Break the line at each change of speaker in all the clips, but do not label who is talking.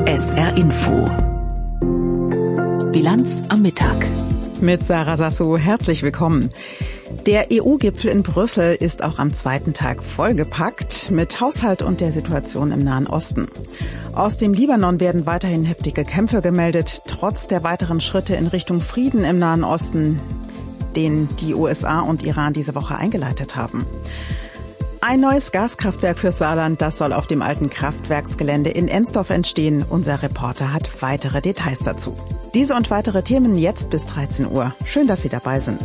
SR Info. Bilanz am Mittag.
Mit Sarah Sasso, herzlich willkommen. Der EU-Gipfel in Brüssel ist auch am zweiten Tag vollgepackt mit Haushalt und der Situation im Nahen Osten. Aus dem Libanon werden weiterhin heftige Kämpfe gemeldet, trotz der weiteren Schritte in Richtung Frieden im Nahen Osten, den die USA und Iran diese Woche eingeleitet haben. Ein neues Gaskraftwerk fürs Saarland, das soll auf dem alten Kraftwerksgelände in Ensdorf entstehen. Unser Reporter hat weitere Details dazu. Diese und weitere Themen jetzt bis 13 Uhr. Schön, dass Sie dabei sind.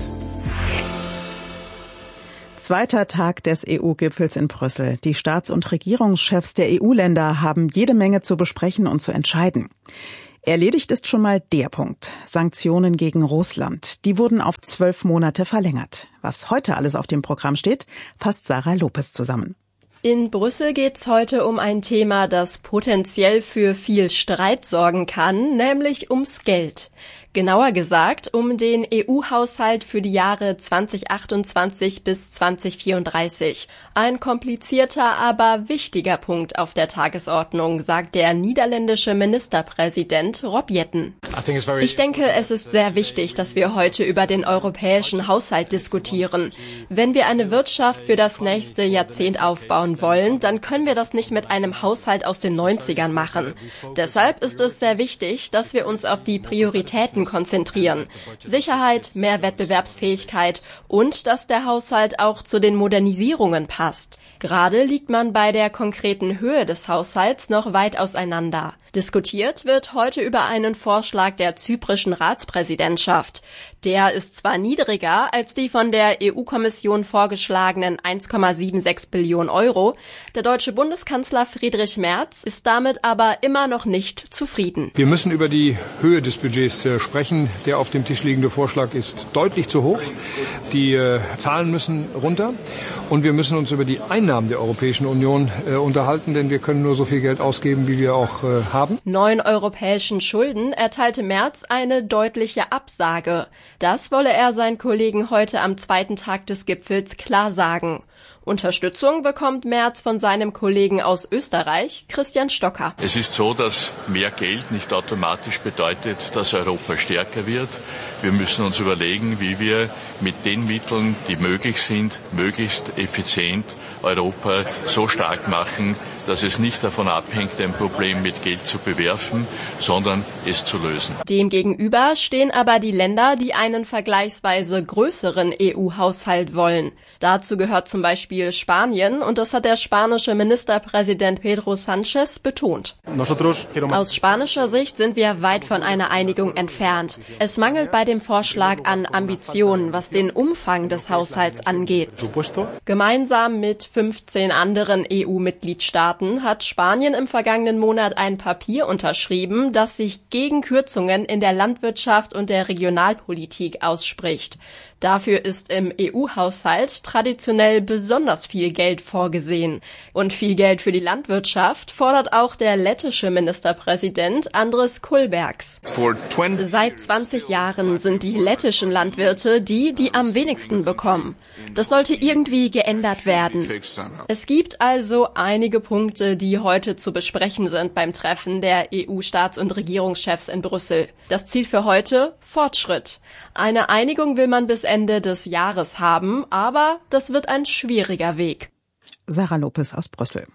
Zweiter Tag des EU-Gipfels in Brüssel. Die Staats- und Regierungschefs der EU-Länder haben jede Menge zu besprechen und zu entscheiden. Erledigt ist schon mal der Punkt. Sanktionen gegen Russland. Die wurden auf 12 Monate verlängert. Was heute alles auf dem Programm steht, fasst Sarah Lopez zusammen.
In Brüssel geht's heute um ein Thema, das potenziell für viel Streit sorgen kann, nämlich ums Geld. Genauer gesagt um den EU-Haushalt für die Jahre 2028 bis 2034. Ein komplizierter, aber wichtiger Punkt auf der Tagesordnung, sagt der niederländische Ministerpräsident Rob Jetten. Ich denke, es ist sehr wichtig, dass wir heute über den europäischen Haushalt diskutieren. Wenn wir eine Wirtschaft für das nächste Jahrzehnt aufbauen wollen, dann können wir das nicht mit einem Haushalt aus den 90ern machen. Deshalb ist es sehr wichtig, dass wir uns auf die Prioritäten konzentrieren. Sicherheit, mehr Wettbewerbsfähigkeit und dass der Haushalt auch zu den Modernisierungen passt. Gerade liegt man bei der konkreten Höhe des Haushalts noch weit auseinander. Diskutiert wird heute über einen Vorschlag der zyprischen Ratspräsidentschaft. Der ist zwar niedriger als die von der EU-Kommission vorgeschlagenen 1,76 Billionen Euro. Der deutsche Bundeskanzler Friedrich Merz ist damit aber immer noch nicht zufrieden.
Wir müssen über die Höhe des Budgets sprechen. Der auf dem Tisch liegende Vorschlag ist deutlich zu hoch. Die Zahlen müssen runter. Und wir müssen uns über die Einnahmen der Europäischen Union unterhalten, denn wir können nur so viel Geld ausgeben, wie wir auch haben.
Neuen europäischen Schulden erteilte Merz eine deutliche Absage. Das wolle er seinen Kollegen heute am zweiten Tag des Gipfels klar sagen. Unterstützung bekommt Merz von seinem Kollegen aus Österreich, Christian Stocker.
Es ist so, dass mehr Geld nicht automatisch bedeutet, dass Europa stärker wird. Wir müssen uns überlegen, wie wir mit den Mitteln, die möglich sind, möglichst effizient Europa so stark machen, dass es nicht davon abhängt, ein Problem mit Geld zu bewerfen, sondern es zu lösen.
Demgegenüber stehen aber die Länder, die einen vergleichsweise größeren EU-Haushalt wollen. Dazu gehört zum Beispiel Spanien und das hat der spanische Ministerpräsident Pedro Sánchez betont. Aus spanischer Sicht sind wir weit von einer Einigung entfernt. Es mangelt bei dem Vorschlag an Ambitionen, was den Umfang des Haushalts angeht. Gemeinsam mit 15 anderen EU-Mitgliedstaaten hat Spanien im vergangenen Monat ein Papier unterschrieben, das sich gegen Kürzungen in der Landwirtschaft und der Regionalpolitik ausspricht. Dafür ist im EU-Haushalt traditionell besonders viel Geld vorgesehen. Und viel Geld für die Landwirtschaft fordert auch der lettische Ministerpräsident Andris Kulbergs. Seit 20 Jahren sind die lettischen Landwirte die am wenigsten bekommen. Das sollte irgendwie geändert werden. Es gibt also einige Punkte, die heute zu besprechen sind beim Treffen der EU-Staats- und Regierungschefs in Brüssel. Das Ziel für heute? Fortschritt. Eine Einigung will man bis Ende des Jahres haben, aber das wird ein schwieriger Weg.
Sarah Lopez aus Brüssel.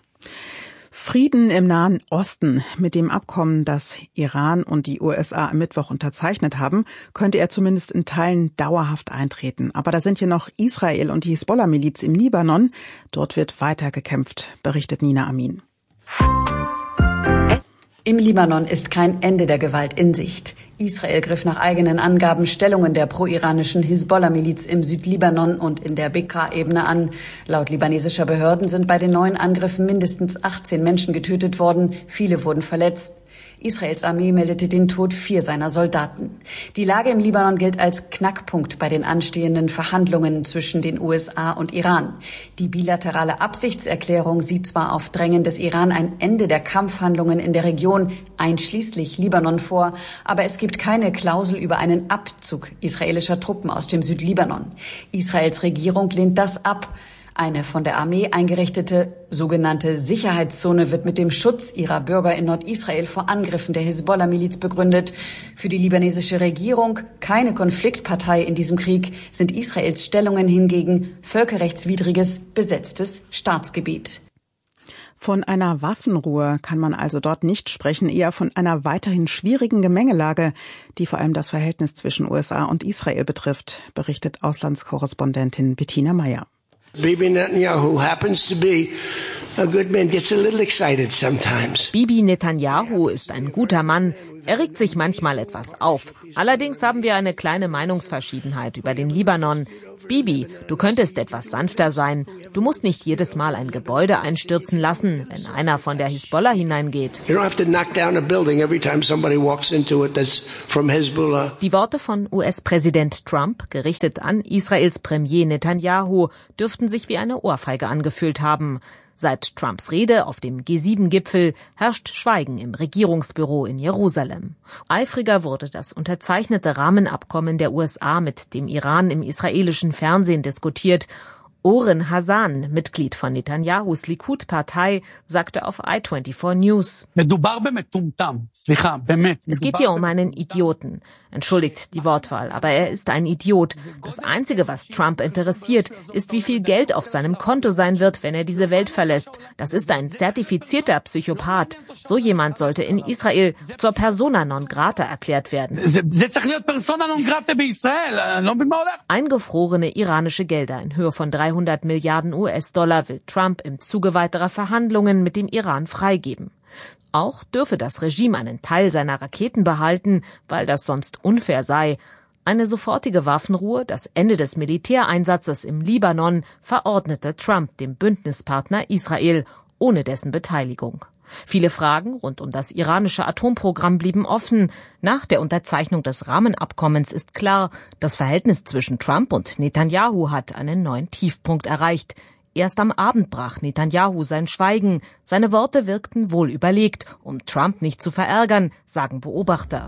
Frieden im Nahen Osten. Mit dem Abkommen, das Iran und die USA am Mittwoch unterzeichnet haben, könnte er zumindest in Teilen dauerhaft eintreten. Aber da sind hier noch Israel und die Hisbollah-Miliz im Libanon. Dort wird weiter gekämpft, berichtet Nina Amin.
Im Libanon ist kein Ende der Gewalt in Sicht. Israel griff nach eigenen Angaben Stellungen der pro-iranischen Hisbollah-Miliz im Südlibanon und in der Bekaa-Ebene an. Laut libanesischer Behörden sind bei den neuen Angriffen mindestens 18 Menschen getötet worden, viele wurden verletzt. Israels Armee meldete den Tod 4 seiner Soldaten. Die Lage im Libanon gilt als Knackpunkt bei den anstehenden Verhandlungen zwischen den USA und Iran. Die bilaterale Absichtserklärung sieht zwar auf Drängen des Iran ein Ende der Kampfhandlungen in der Region, einschließlich Libanon, vor, aber es gibt keine Klausel über einen Abzug israelischer Truppen aus dem Südlibanon. Israels Regierung lehnt das ab. Eine von der Armee eingerichtete sogenannte Sicherheitszone wird mit dem Schutz ihrer Bürger in Nordisrael vor Angriffen der Hisbollah-Miliz begründet. Für die libanesische Regierung, keine Konfliktpartei in diesem Krieg, sind Israels Stellungen hingegen völkerrechtswidriges, besetztes Staatsgebiet.
Von einer Waffenruhe kann man also dort nicht sprechen, eher von einer weiterhin schwierigen Gemengelage, die vor allem das Verhältnis zwischen USA und Israel betrifft, berichtet Auslandskorrespondentin Bettina Meyer.
Bibi Netanyahu happens to be a good man, gets a little excited sometimes.
Bibi Netanyahu ist ein guter Mann. Er regt sich manchmal etwas auf. Allerdings haben wir eine kleine Meinungsverschiedenheit über den Libanon. Bibi, du könntest etwas sanfter sein. Du musst nicht jedes Mal ein Gebäude einstürzen lassen, wenn einer von der Hisbollah hineingeht.
You don't have to knock down a building every time somebody walks into it that's from Hezbollah.
Die Worte von US-Präsident Trump, gerichtet an Israels Premier Netanyahu, dürften sich wie eine Ohrfeige angefühlt haben. Seit Trumps Rede auf dem G7-Gipfel herrscht Schweigen im Regierungsbüro in Jerusalem. Eifriger wurde das unterzeichnete Rahmenabkommen der USA mit dem Iran im israelischen Fernsehen diskutiert. Oren Hassan, Mitglied von Netanyahus Likud-Partei, sagte auf i24 News: Es geht hier um einen Idioten. Entschuldigt die Wortwahl, aber er ist ein Idiot. Das Einzige, was Trump interessiert, ist, wie viel Geld auf seinem Konto sein wird, wenn er diese Welt verlässt. Das ist ein zertifizierter Psychopath. So jemand sollte in Israel zur Persona non grata erklärt werden. Eingefrorene iranische Gelder in Höhe von 300 Milliarden US-Dollar will Trump im Zuge weiterer Verhandlungen mit dem Iran freigeben. Auch dürfe das Regime einen Teil seiner Raketen behalten, weil das sonst unfair sei. Eine sofortige Waffenruhe, das Ende des Militäreinsatzes im Libanon, verordnete Trump dem Bündnispartner Israel, ohne dessen Beteiligung. Viele Fragen rund um das iranische Atomprogramm blieben offen. Nach der Unterzeichnung des Rahmenabkommens ist klar, das Verhältnis zwischen Trump und Netanyahu hat einen neuen Tiefpunkt erreicht. Erst am Abend brach Netanyahu sein Schweigen. Seine Worte wirkten wohl überlegt, um Trump nicht zu verärgern, sagen Beobachter.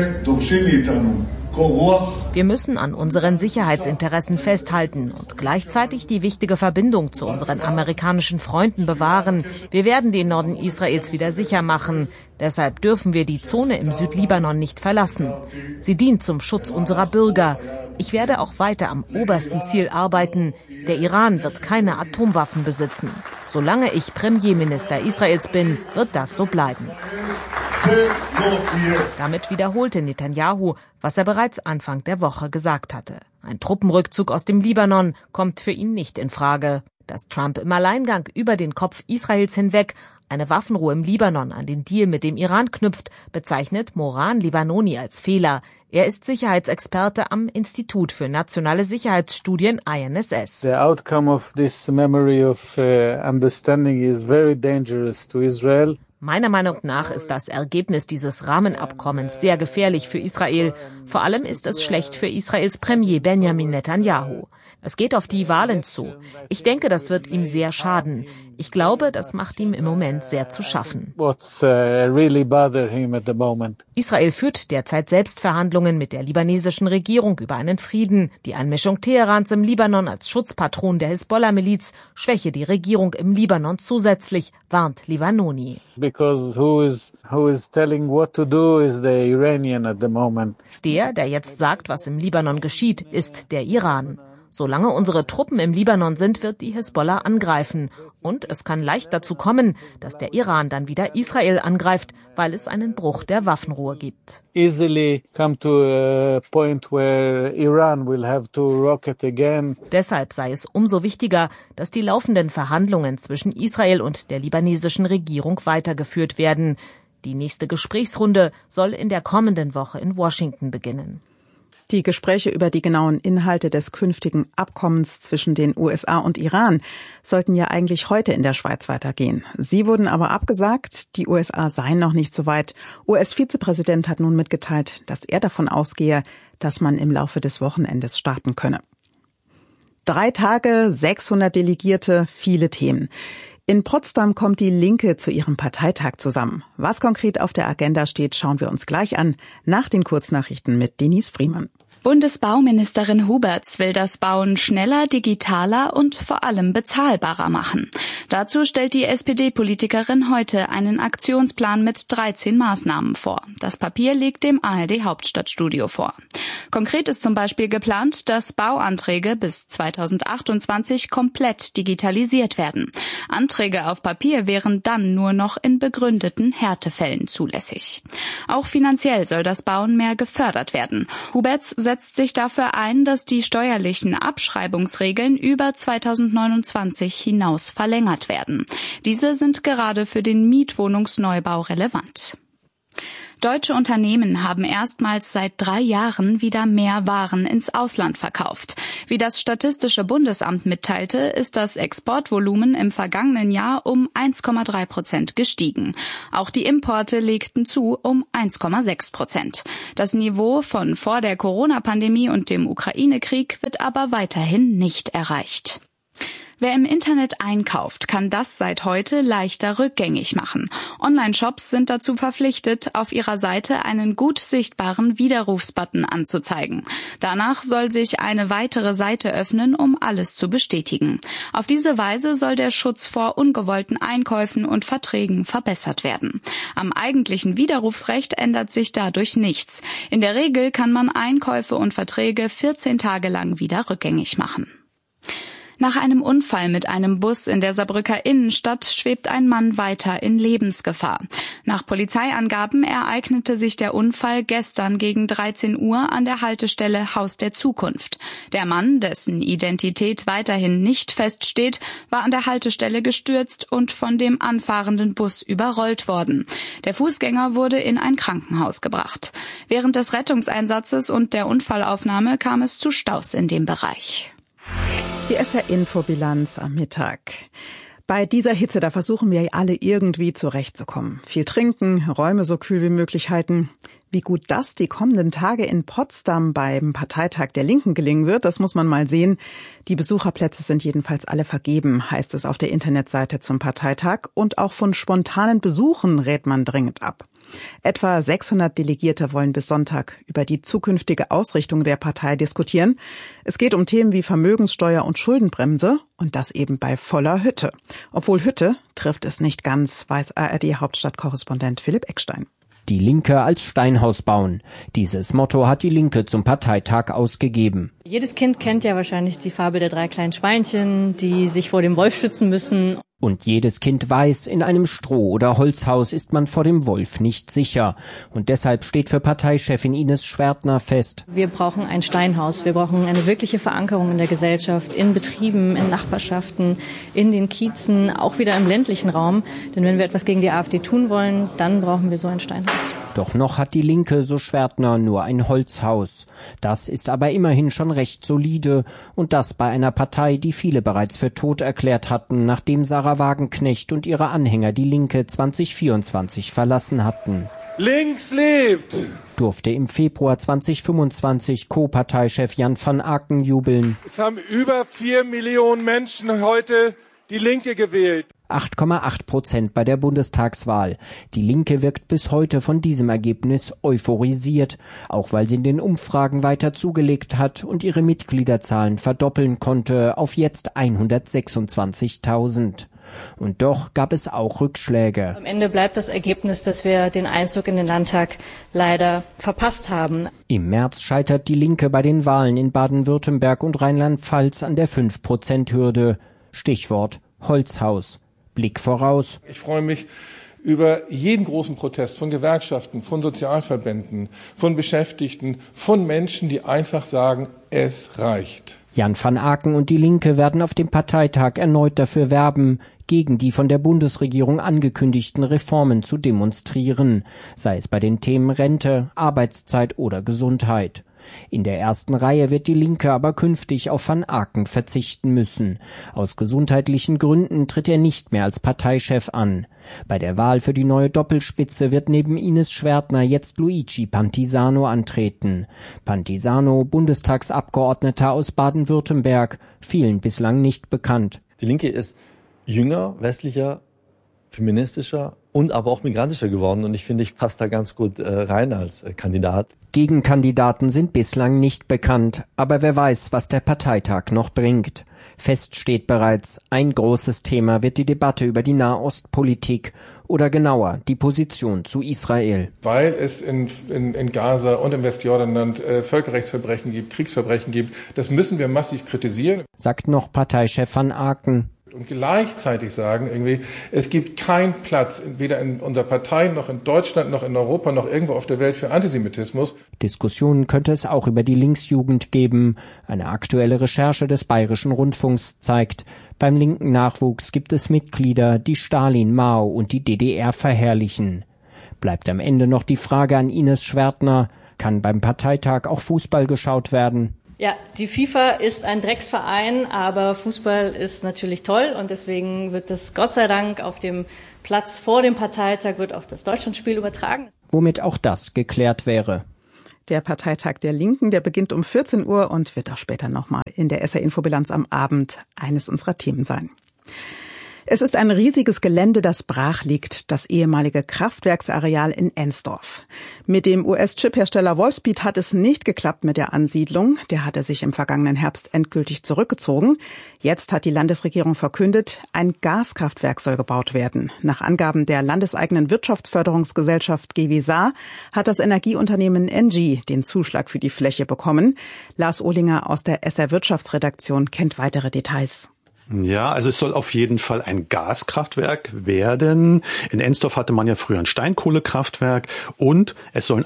Wir müssen an unseren Sicherheitsinteressen festhalten und gleichzeitig die wichtige Verbindung zu unseren amerikanischen Freunden bewahren. Wir werden den Norden Israels wieder sicher machen. Deshalb dürfen wir die Zone im Südlibanon nicht verlassen. Sie dient zum Schutz unserer Bürger. Ich werde auch weiter am obersten Ziel arbeiten. Der Iran wird keine Atomwaffen besitzen. Solange ich Premierminister Israels bin, wird das so bleiben. Damit wiederholte Netanyahu, was er bereits Anfang der Woche gesagt hatte. Ein Truppenrückzug aus dem Libanon kommt für ihn nicht in Frage. Dass Trump im Alleingang über den Kopf Israels hinweg eine Waffenruhe im Libanon an den Deal mit dem Iran knüpft, bezeichnet Moran Libanoni als Fehler. Er ist Sicherheitsexperte am Institut für nationale Sicherheitsstudien INSS.
The outcome of this memory of understanding is very dangerous to Israel.
Meiner Meinung nach ist das Ergebnis dieses Rahmenabkommens sehr gefährlich für Israel. Vor allem ist es schlecht für Israels Premier Benjamin Netanyahu. Es geht auf die Wahlen zu. Ich denke, das wird ihm sehr schaden. Ich glaube, das macht ihm im Moment sehr zu schaffen. Israel führt derzeit selbst Verhandlungen mit der libanesischen Regierung über einen Frieden. Die Einmischung Teherans im Libanon als Schutzpatron der Hisbollah-Miliz schwäche die Regierung im Libanon zusätzlich, warnt Libanoni.
Because who is telling what to do is the Iranian at the moment.
Der jetzt sagt, was im Libanon geschieht, ist der Iran. Solange unsere Truppen im Libanon sind, wird die Hisbollah angreifen. Und es kann leicht dazu kommen, dass der Iran dann wieder Israel angreift, weil es einen Bruch der Waffenruhe gibt.
Easily come to a point where Iran will have to rocket again.
Deshalb sei es umso wichtiger, dass die laufenden Verhandlungen zwischen Israel und der libanesischen Regierung weitergeführt werden. Die nächste Gesprächsrunde soll in der kommenden Woche in Washington beginnen.
Die Gespräche über die genauen Inhalte des künftigen Abkommens zwischen den USA und Iran sollten ja eigentlich heute in der Schweiz weitergehen. Sie wurden aber abgesagt. Die USA seien noch nicht so weit. US-Vizepräsident hat nun mitgeteilt, dass er davon ausgehe, dass man im Laufe des Wochenendes starten könne. 3 Tage, 600 Delegierte, viele Themen. In Potsdam kommt die Linke zu ihrem Parteitag zusammen. Was konkret auf der Agenda steht, schauen wir uns gleich an, nach den Kurznachrichten mit Denise Friemann.
Bundesbauministerin Huberts will das Bauen schneller, digitaler und vor allem bezahlbarer machen. Dazu stellt die SPD-Politikerin heute einen Aktionsplan mit 13 Maßnahmen vor. Das Papier liegt dem ARD-Hauptstadtstudio vor. Konkret ist zum Beispiel geplant, dass Bauanträge bis 2028 komplett digitalisiert werden. Anträge auf Papier wären dann nur noch in begründeten Härtefällen zulässig. Auch finanziell soll das Bauen mehr gefördert werden. Huberts setzt sich dafür ein, dass die steuerlichen Abschreibungsregeln über 2029 hinaus verlängert werden. Diese sind gerade für den Mietwohnungsneubau relevant. Deutsche Unternehmen haben erstmals seit 3 Jahren wieder mehr Waren ins Ausland verkauft. Wie das Statistische Bundesamt mitteilte, ist das Exportvolumen im vergangenen Jahr um 1,3% gestiegen. Auch die Importe legten zu um 1,6%. Das Niveau von vor der Corona-Pandemie und dem Ukraine-Krieg wird aber weiterhin nicht erreicht. Wer im Internet einkauft, kann das seit heute leichter rückgängig machen. Online-Shops sind dazu verpflichtet, auf ihrer Seite einen gut sichtbaren Widerrufsbutton anzuzeigen. Danach soll sich eine weitere Seite öffnen, um alles zu bestätigen. Auf diese Weise soll der Schutz vor ungewollten Einkäufen und Verträgen verbessert werden. Am eigentlichen Widerrufsrecht ändert sich dadurch nichts. In der Regel kann man Einkäufe und Verträge 14 Tage lang wieder rückgängig machen. Nach einem Unfall mit einem Bus in der Saarbrücker Innenstadt schwebt ein Mann weiter in Lebensgefahr. Nach Polizeiangaben ereignete sich der Unfall gestern gegen 13 Uhr an der Haltestelle Haus der Zukunft. Der Mann, dessen Identität weiterhin nicht feststeht, war an der Haltestelle gestürzt und von dem anfahrenden Bus überrollt worden. Der Fußgänger wurde in ein Krankenhaus gebracht. Während des Rettungseinsatzes und der Unfallaufnahme kam es zu Staus in dem Bereich.
Die SR-Info-Bilanz am Mittag. Bei dieser Hitze, da versuchen wir alle irgendwie zurechtzukommen. Viel trinken, Räume so kühl wie möglich halten. Wie gut das die kommenden Tage in Potsdam beim Parteitag der Linken gelingen wird, das muss man mal sehen. Die Besucherplätze sind jedenfalls alle vergeben, heißt es auf der Internetseite zum Parteitag. Und auch von spontanen Besuchen rät man dringend ab. Etwa 600 Delegierte wollen bis Sonntag über die zukünftige Ausrichtung der Partei diskutieren. Es geht um Themen wie Vermögenssteuer und Schuldenbremse und das eben bei voller Hütte. Obwohl Hütte trifft es nicht ganz, weiß ARD-Hauptstadtkorrespondent Philipp Eckstein.
Die Linke als Steinhaus bauen. Dieses Motto hat die Linke zum Parteitag ausgegeben.
Jedes Kind kennt ja wahrscheinlich die Fabel der 3 kleinen Schweinchen, die sich vor dem Wolf schützen müssen.
Und jedes Kind weiß, in einem Stroh- oder Holzhaus ist man vor dem Wolf nicht sicher. Und deshalb steht für Parteichefin Ines Schwertner fest:
Wir brauchen ein Steinhaus. Wir brauchen eine wirkliche Verankerung in der Gesellschaft, in Betrieben, in Nachbarschaften, in den Kiezen, auch wieder im ländlichen Raum. Denn wenn wir etwas gegen die AfD tun wollen, dann brauchen wir so ein Steinhaus.
Doch noch hat die Linke, so Schwertner, nur ein Holzhaus. Das ist aber immerhin schon recht solide. Und das bei einer Partei, die viele bereits für tot erklärt hatten, nachdem Sarah Wagenknecht und ihre Anhänger die Linke 2024 verlassen hatten.
Links lebt!
Durfte im Februar 2025 Co-Parteichef Jan van Aken jubeln.
Es haben über 4 Millionen Menschen heute die Linke gewählt.
8,8% bei der Bundestagswahl. Die Linke wirkt bis heute von diesem Ergebnis euphorisiert, auch weil sie in den Umfragen weiter zugelegt hat und ihre Mitgliederzahlen verdoppeln konnte auf jetzt 126.000. Und doch gab es auch Rückschläge.
Am Ende bleibt das Ergebnis, dass wir den Einzug in den Landtag leider verpasst haben.
Im März scheitert die Linke bei den Wahlen in Baden-Württemberg und Rheinland-Pfalz an der 5%-Hürde. Stichwort Holzhaus. Blick voraus.
Ich freue mich über jeden großen Protest von Gewerkschaften, von Sozialverbänden, von Beschäftigten, von Menschen, die einfach sagen, es reicht.
Jan van Aken und die Linke werden auf dem Parteitag erneut dafür werben, gegen die von der Bundesregierung angekündigten Reformen zu demonstrieren, sei es bei den Themen Rente, Arbeitszeit oder Gesundheit. In der ersten Reihe wird die Linke aber künftig auf van Aken verzichten müssen. Aus gesundheitlichen Gründen tritt er nicht mehr als Parteichef an. Bei der Wahl für die neue Doppelspitze wird neben Ines Schwertner jetzt Luigi Pantisano antreten. Pantisano, Bundestagsabgeordneter aus Baden-Württemberg, vielen bislang nicht bekannt.
Die Linke ist jünger, westlicher, feministischer und aber auch migrantischer geworden. Und ich finde, ich passe da ganz gut rein als Kandidat.
Gegenkandidaten sind bislang nicht bekannt, aber wer weiß, was der Parteitag noch bringt. Fest steht bereits, ein großes Thema wird die Debatte über die Nahostpolitik oder genauer die Position zu Israel.
Weil es in Gaza und im Westjordanland Völkerrechtsverbrechen gibt, Kriegsverbrechen gibt, das müssen wir massiv kritisieren.
Sagt noch Parteichef van Aken.
Und gleichzeitig sagen irgendwie, es gibt keinen Platz, weder in unserer Partei, noch in Deutschland, noch in Europa, noch irgendwo auf der Welt für Antisemitismus.
Diskussionen könnte es auch über die Linksjugend geben. Eine aktuelle Recherche des Bayerischen Rundfunks zeigt, beim linken Nachwuchs gibt es Mitglieder, die Stalin, Mao und die DDR verherrlichen. Bleibt am Ende noch die Frage an Ines Schwertner, kann beim Parteitag auch Fußball geschaut werden?
Ja, die FIFA ist ein Drecksverein, aber Fußball ist natürlich toll und deswegen wird das Gott sei Dank auf dem Platz vor dem Parteitag wird auch das Deutschlandspiel übertragen.
Womit auch das geklärt wäre.
Der Parteitag der Linken, der beginnt um 14 Uhr und wird auch später nochmal in der SR-Infobilanz am Abend eines unserer Themen sein. Es ist ein riesiges Gelände, das brach liegt, das ehemalige Kraftwerksareal in Ensdorf. Mit dem US-Chiphersteller Wolfspeed hat es nicht geklappt mit der Ansiedlung. Der hatte sich im vergangenen Herbst endgültig zurückgezogen. Jetzt hat die Landesregierung verkündet, ein Gaskraftwerk soll gebaut werden. Nach Angaben der landeseigenen Wirtschaftsförderungsgesellschaft GWSA hat das Energieunternehmen ENGIE den Zuschlag für die Fläche bekommen. Lars Ohlinger aus der SR Wirtschaftsredaktion kennt weitere Details.
Ja, also es soll auf jeden Fall ein Gaskraftwerk werden. In Ensdorf hatte man ja früher ein Steinkohlekraftwerk und es sollen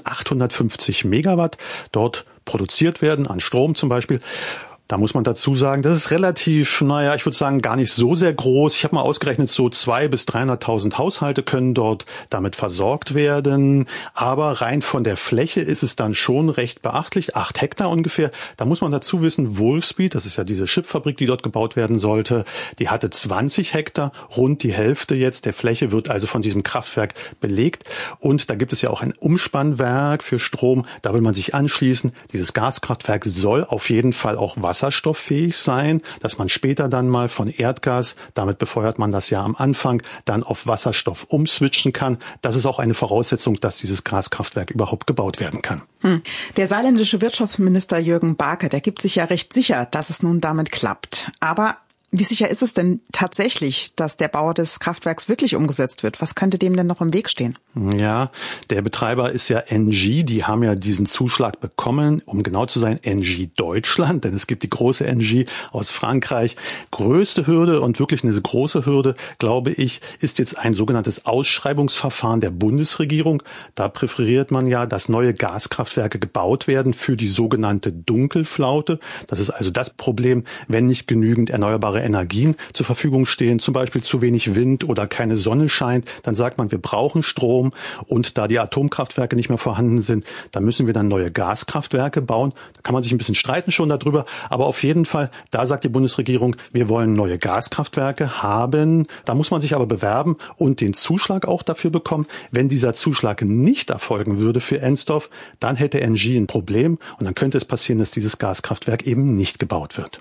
850 Megawatt dort produziert werden, an Strom zum Beispiel. Da muss man dazu sagen, das ist relativ, ich würde sagen, gar nicht so sehr groß. Ich habe mal ausgerechnet, so 200.000 bis 300.000 Haushalte können dort damit versorgt werden. Aber rein von der Fläche ist es dann schon recht beachtlich, 8 Hektar ungefähr. Da muss man dazu wissen, Wolfspeed, das ist ja diese Chipfabrik, die dort gebaut werden sollte, die hatte 20 Hektar, rund die Hälfte jetzt der Fläche wird also von diesem Kraftwerk belegt. Und da gibt es ja auch ein Umspannwerk für Strom, da will man sich anschließen. Dieses Gaskraftwerk soll auf jeden Fall auch wasserstofffähig sein, dass man später dann mal von Erdgas, damit befeuert man das ja am Anfang, dann auf Wasserstoff umswitchen kann. Das ist auch eine Voraussetzung, dass dieses Gaskraftwerk überhaupt gebaut werden kann.
Der saarländische Wirtschaftsminister Jürgen Barke, der gibt sich ja recht sicher, dass es nun damit klappt. Aber wie sicher ist es denn tatsächlich, dass der Bau des Kraftwerks wirklich umgesetzt wird? Was könnte dem denn noch im Weg stehen?
Ja, der Betreiber ist ja ENGIE. Die haben ja diesen Zuschlag bekommen, um genau zu sein, ENGIE Deutschland. Denn es gibt die große ENGIE aus Frankreich. Größte Hürde und wirklich eine große Hürde, glaube ich, ist jetzt ein sogenanntes Ausschreibungsverfahren der Bundesregierung. Da präferiert man ja, dass neue Gaskraftwerke gebaut werden für die sogenannte Dunkelflaute. Das ist also das Problem, wenn nicht genügend erneuerbare Energien zur Verfügung stehen, zum Beispiel zu wenig Wind oder keine Sonne scheint, dann sagt man, wir brauchen Strom und da die Atomkraftwerke nicht mehr vorhanden sind, dann müssen wir dann neue Gaskraftwerke bauen. Da kann man sich ein bisschen streiten schon darüber, aber auf jeden Fall, da sagt die Bundesregierung, wir wollen neue Gaskraftwerke haben. Da muss man sich aber bewerben und den Zuschlag auch dafür bekommen. Wenn dieser Zuschlag nicht erfolgen würde für Ensdorf, dann hätte ENGIE ein Problem und dann könnte es passieren, dass dieses Gaskraftwerk eben nicht gebaut wird.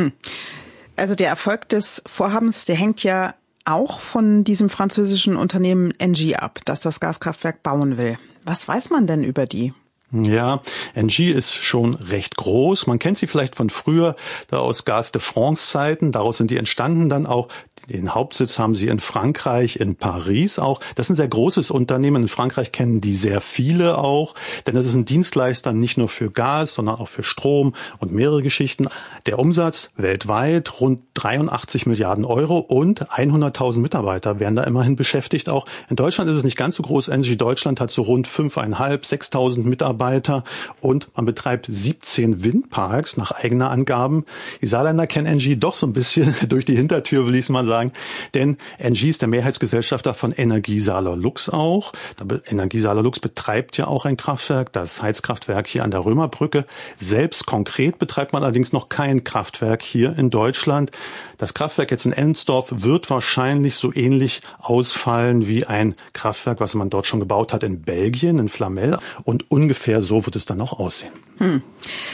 Also der Erfolg des Vorhabens, der hängt ja auch von diesem französischen Unternehmen ENGIE ab, das das Gaskraftwerk bauen will. Was weiß man denn über die?
Ja, ENGIE ist schon recht groß. Man kennt sie vielleicht von früher, da aus Gaz de France Zeiten. Daraus sind die entstanden dann auch. Den Hauptsitz haben sie in Frankreich, in Paris auch. Das ist ein sehr großes Unternehmen. In Frankreich kennen die sehr viele auch, denn das ist ein Dienstleister nicht nur für Gas, sondern auch für Strom und mehrere Geschichten. Der Umsatz weltweit rund 83 Milliarden Euro und 100.000 Mitarbeiter werden da immerhin beschäftigt auch. In Deutschland ist es nicht ganz so groß. ENGIE Deutschland hat so rund 5.500, 6.000 Mitarbeiter und man betreibt 17 Windparks nach eigener Angaben. Die Saarländer kennen ENGIE doch so ein bisschen durch die Hintertür, will ich es mal sagen. Denn ENGIE ist der Mehrheitsgesellschafter von Energie Saarler-Lux auch. Energie Saarler-Lux betreibt ja auch ein Kraftwerk, das Heizkraftwerk hier an der Römerbrücke. Selbst konkret betreibt man allerdings noch kein Kraftwerk hier in Deutschland. Das Kraftwerk jetzt in Ensdorf wird wahrscheinlich so ähnlich ausfallen wie ein Kraftwerk, was man dort schon gebaut hat in Belgien, in Flamel. Und ungefähr so wird es dann auch aussehen.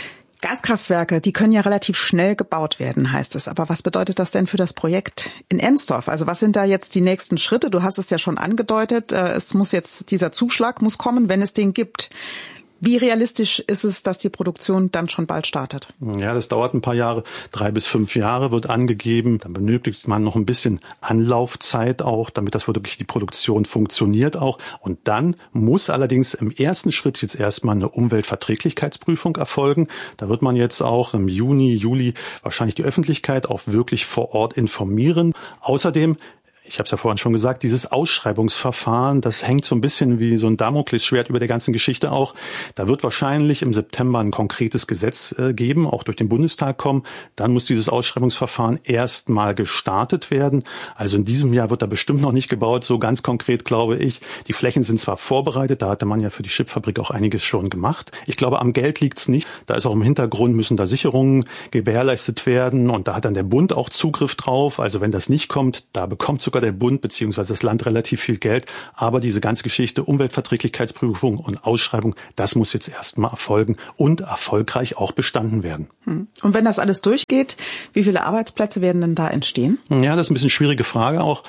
Gaskraftwerke, die können ja relativ schnell gebaut werden, heißt es. Aber was bedeutet das denn für das Projekt in Ensdorf? Also was sind da jetzt die nächsten Schritte? Du hast es ja schon angedeutet, dieser Zuschlag muss kommen, wenn es den gibt. Wie realistisch ist es, dass die Produktion dann schon bald startet?
Ja, das dauert ein paar Jahre, 3 bis 5 Jahre wird angegeben. Dann benötigt man noch ein bisschen Anlaufzeit auch, damit das wirklich die Produktion funktioniert auch. Und dann muss allerdings im ersten Schritt jetzt erstmal eine Umweltverträglichkeitsprüfung erfolgen. Da wird man jetzt auch im Juni, Juli wahrscheinlich die Öffentlichkeit auch wirklich vor Ort informieren. Außerdem, ich habe es ja vorhin schon gesagt, dieses Ausschreibungsverfahren, das hängt so ein bisschen wie so ein Damoklesschwert über der ganzen Geschichte auch. Da wird wahrscheinlich im September ein konkretes Gesetz geben, auch durch den Bundestag kommen. Dann muss dieses Ausschreibungsverfahren erstmal gestartet werden. Also in diesem Jahr wird da bestimmt noch nicht gebaut, so ganz konkret glaube ich. Die Flächen sind zwar vorbereitet, da hatte man ja für die Chipfabrik auch einiges schon gemacht. Ich glaube, am Geld liegt's nicht. Da ist auch im Hintergrund, müssen da Sicherungen gewährleistet werden und da hat dann der Bund auch Zugriff drauf. Also wenn das nicht kommt, da bekommt sogar der Bund bzw. das Land relativ viel Geld. Aber diese ganze Geschichte Umweltverträglichkeitsprüfung und Ausschreibung, das muss jetzt erstmal erfolgen und erfolgreich auch bestanden werden.
Und wenn das alles durchgeht, wie viele Arbeitsplätze werden denn da entstehen?
Ja, das ist ein bisschen schwierige Frage auch,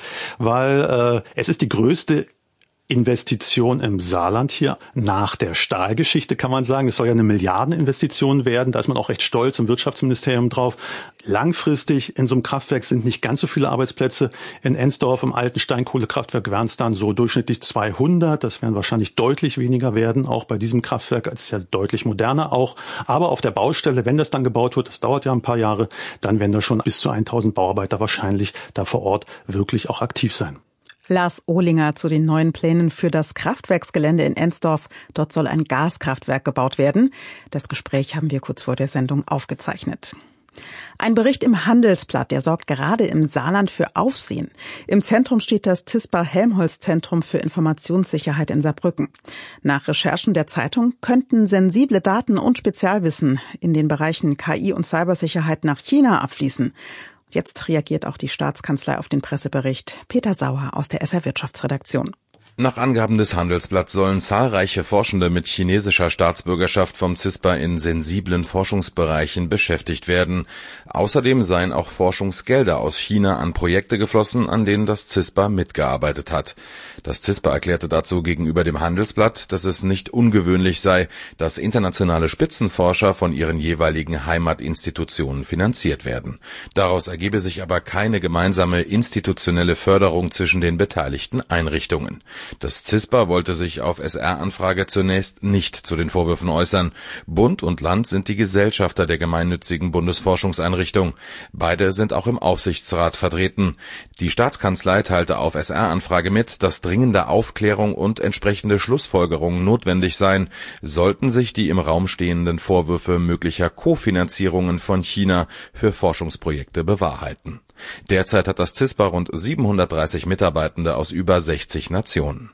weil es ist die größte Investition im Saarland hier nach der Stahlgeschichte, kann man sagen. Es soll ja eine Milliardeninvestition werden. Da ist man auch recht stolz im Wirtschaftsministerium drauf. Langfristig in so einem Kraftwerk sind nicht ganz so viele Arbeitsplätze. In Ensdorf im alten Steinkohlekraftwerk wären es dann so durchschnittlich 200. Das werden wahrscheinlich deutlich weniger werden, auch bei diesem Kraftwerk. Es ist ja deutlich moderner auch. Aber auf der Baustelle, wenn das dann gebaut wird, das dauert ja ein paar Jahre, dann werden da schon bis zu 1000 Bauarbeiter wahrscheinlich da vor Ort wirklich auch aktiv sein.
Lars Ohlinger zu den neuen Plänen für das Kraftwerksgelände in Ensdorf. Dort soll ein Gaskraftwerk gebaut werden. Das Gespräch haben wir kurz vor der Sendung aufgezeichnet. Ein Bericht im Handelsblatt, der sorgt gerade im Saarland für Aufsehen. Im Zentrum steht das CISPA-Helmholtz-Zentrum für Informationssicherheit in Saarbrücken. Nach Recherchen der Zeitung könnten sensible Daten und Spezialwissen in den Bereichen KI und Cybersicherheit nach China abfließen. Jetzt reagiert auch die Staatskanzlei auf den Pressebericht. Peter Sauer aus der SR Wirtschaftsredaktion.
Nach Angaben des Handelsblatts sollen zahlreiche Forschende mit chinesischer Staatsbürgerschaft vom CISPA in sensiblen Forschungsbereichen beschäftigt werden. Außerdem seien auch Forschungsgelder aus China an Projekte geflossen, an denen das CISPA mitgearbeitet hat. Das CISPA erklärte dazu gegenüber dem Handelsblatt, dass es nicht ungewöhnlich sei, dass internationale Spitzenforscher von ihren jeweiligen Heimatinstitutionen finanziert werden. Daraus ergebe sich aber keine gemeinsame institutionelle Förderung zwischen den beteiligten Einrichtungen. Das CISPA wollte sich auf SR-Anfrage zunächst nicht zu den Vorwürfen äußern. Bund und Land sind die Gesellschafter der gemeinnützigen Bundesforschungseinrichtung. Beide sind auch im Aufsichtsrat vertreten. Die Staatskanzlei teilte auf SR-Anfrage mit, dass dringende Aufklärung und entsprechende Schlussfolgerungen notwendig seien, sollten sich die im Raum stehenden Vorwürfe möglicher Kofinanzierungen von China für Forschungsprojekte bewahrheiten. Derzeit hat das CISPA rund 730 Mitarbeitende aus über 60 Nationen.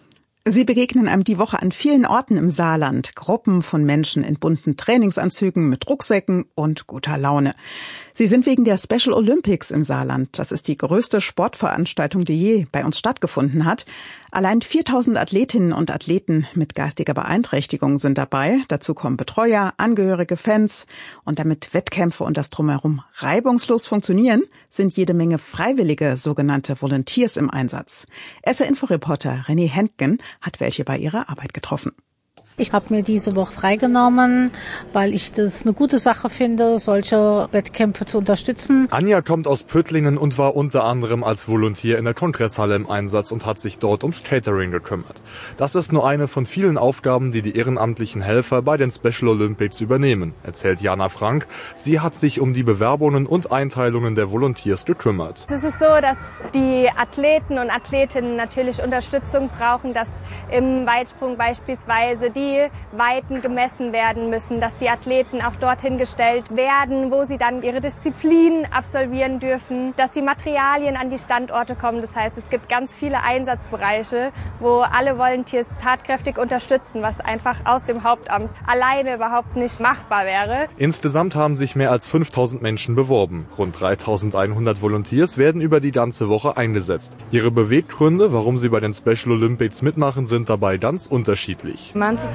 Sie begegnen einem die Woche an vielen Orten im Saarland. Gruppen von Menschen in bunten Trainingsanzügen mit Rucksäcken und guter Laune. Sie sind wegen der Special Olympics im Saarland. Das ist die größte Sportveranstaltung, die je bei uns stattgefunden hat. Allein 4000 Athletinnen und Athleten mit geistiger Beeinträchtigung sind dabei. Dazu kommen Betreuer, Angehörige, Fans. Und damit Wettkämpfe und das Drumherum reibungslos funktionieren, sind jede Menge freiwillige sogenannte Volunteers im Einsatz. SR-Info-Reporter René Hentgen hat welche bei ihrer Arbeit getroffen.
Ich habe mir diese Woche freigenommen, weil ich das eine gute Sache finde, solche Wettkämpfe zu unterstützen.
Anja kommt aus Püttlingen und war unter anderem als Volontier in der Kongresshalle im Einsatz und hat sich dort ums Catering gekümmert. Das ist nur eine von vielen Aufgaben, die die ehrenamtlichen Helfer bei den Special Olympics übernehmen, erzählt Jana Frank. Sie hat sich um die Bewerbungen und Einteilungen der Volunteers gekümmert.
Es ist so, dass die Athleten und Athletinnen natürlich Unterstützung brauchen, dass im Weitsprung beispielsweise die Weiten gemessen werden müssen, dass die Athleten auch dorthin gestellt werden, wo sie dann ihre Disziplin absolvieren dürfen, dass die Materialien an die Standorte kommen. Das heißt, es gibt ganz viele Einsatzbereiche, wo alle Volunteers tatkräftig unterstützen, was einfach aus dem Hauptamt alleine überhaupt nicht machbar wäre.
Insgesamt haben sich mehr als 5000 Menschen beworben. Rund 3100 Volunteers werden über die ganze Woche eingesetzt. Ihre Beweggründe, warum sie bei den Special Olympics mitmachen, sind dabei ganz unterschiedlich.
Manche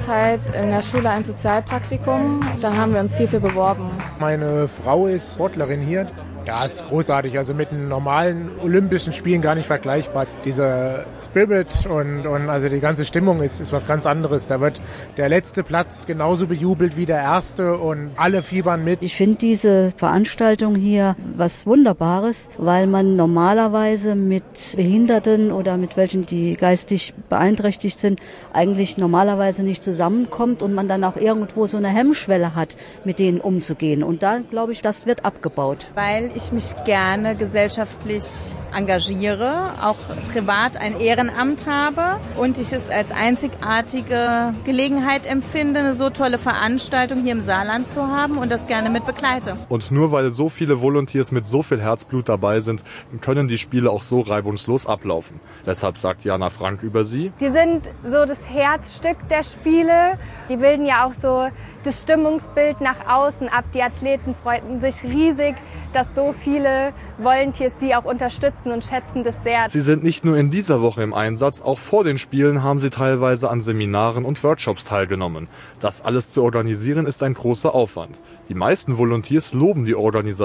Zeit in der Schule ein Sozialpraktikum. Dann haben wir uns hierfür beworben.
Meine Frau ist Sportlerin hier. Ja, es ist großartig, also mit den normalen Olympischen Spielen gar nicht vergleichbar. Dieser Spirit und also die ganze Stimmung ist was ganz anderes. Da wird der letzte Platz genauso bejubelt wie der erste und alle fiebern mit.
Ich finde diese Veranstaltung hier was Wunderbares, weil man normalerweise mit Behinderten oder mit welchen, die geistig beeinträchtigt sind, eigentlich normalerweise nicht zusammenkommt und man dann auch irgendwo so eine Hemmschwelle hat, mit denen umzugehen. Und da glaube ich, das wird abgebaut.
Weil ich mich gerne gesellschaftlich engagiere, auch privat ein Ehrenamt habe und ich es als einzigartige Gelegenheit empfinde, eine so tolle Veranstaltung hier im Saarland zu haben und das gerne mit begleite.
Und nur weil so viele Volunteers mit so viel Herzblut dabei sind, können die Spiele auch so reibungslos ablaufen. Deshalb sagt Jana Frank über sie:
Die sind so das Herzstück der Spiele. Die bilden ja auch so das Stimmungsbild nach außen ab. Die Athleten freuten sich riesig, dass so viele Volunteers sie auch unterstützen und schätzen das sehr.
Sie sind nicht nur in dieser Woche im Einsatz, auch vor den Spielen haben sie teilweise an Seminaren und Workshops teilgenommen. Das alles zu organisieren ist ein großer Aufwand. Die meisten Volunteers loben die Organisation